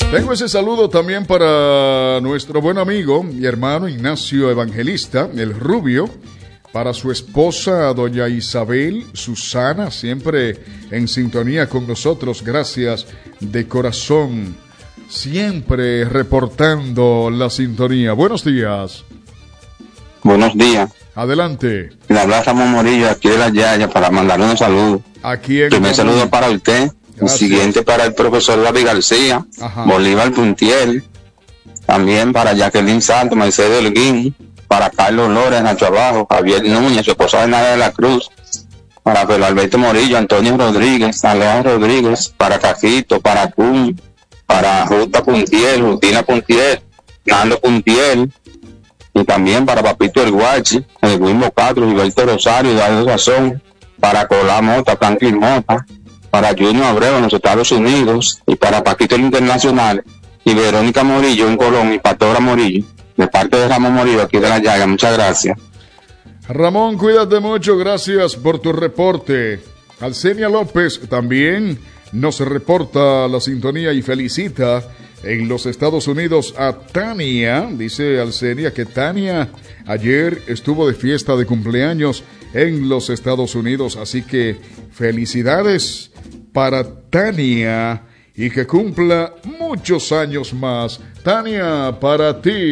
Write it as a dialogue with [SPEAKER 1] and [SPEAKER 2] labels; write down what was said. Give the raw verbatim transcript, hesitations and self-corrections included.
[SPEAKER 1] Tengo ese saludo también para nuestro buen amigo y hermano Ignacio Evangelista, el Rubio, para su esposa, doña Isabel Susana, siempre en sintonía con nosotros. Gracias de corazón, siempre reportando la sintonía. Buenos días.
[SPEAKER 2] Buenos días.
[SPEAKER 1] Adelante.
[SPEAKER 2] Le habla Ramón Morillo, aquí de La Yaya, para mandarle un saludo.
[SPEAKER 1] Aquí en
[SPEAKER 2] Primer saludo para usted.
[SPEAKER 1] Gracias.
[SPEAKER 2] El siguiente para el profesor David García,
[SPEAKER 1] Ajá.
[SPEAKER 2] Bolívar Puntiel, también para Jacqueline Santos, Mercedes Holguín, para Carlos Lores, Nacho Abajo, Javier Núñez, su esposa Nada de la Cruz, para Pedro Alberto Morillo, Antonio Rodríguez, Alejandro Rodríguez, para Cajito, para Cun, para Justa Puntiel, Justina Puntiel, Nando Puntiel, y también para Papito El Guachi, Edwin Castro, Gilberto Rosario, Eduardo Sazón, para Colá Mota, Franklin Mota, para Junior Abreu en los Estados Unidos, y para Paquito el Internacional, y Verónica Morillo en Colón, y Pastora Morillo, de parte de Ramón Morillo, aquí de La Llaga. Muchas gracias.
[SPEAKER 1] Ramón, cuídate mucho, gracias por tu reporte. Alcenia López también nos reporta la sintonía y felicita en los Estados Unidos a Tania. Dice Alcenia que Tania ayer estuvo de fiesta de cumpleaños en los Estados Unidos, así que felicidades para Tania y que cumpla muchos años más. Tania, para ti.